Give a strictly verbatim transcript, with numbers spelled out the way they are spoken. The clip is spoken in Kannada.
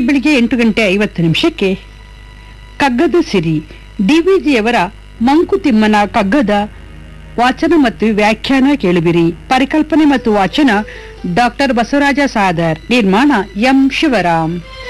ಬೆಳಿಗ್ಗೆ ಎಂಟು ಗಂಟೆ ಐವತ್ತು ನಿಮಿಷಕ್ಕೆ ಕಗ್ಗದ ಸಿರಿ ಡಿವಿಜಿಯವರ ಮಂಕುತಿಮ್ಮನ ಕಗ್ಗದ ವಾಚನ ಮತ್ತು ವ್ಯಾಖ್ಯಾನ ಕೇಳುವಿರಿ. ಪರಿಕಲ್ಪನೆ ಮತ್ತು ವಾಚನ ಡಾಕ್ಟರ್ ಬಸವರಾಜ ಸಾದರ್. ನಿರ್ಮಾಣ ಎಂ ಶಿವರಾಮ್.